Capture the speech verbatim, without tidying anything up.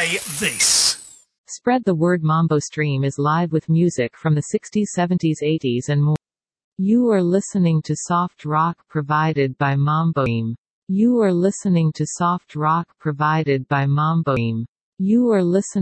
say this. Spread the word. Mambo Stream is live with music from the sixties, seventies, eighties and more. You are listening to soft rock provided by Mambo Stream. You are listening to soft rock provided by Mambo Stream. You are listening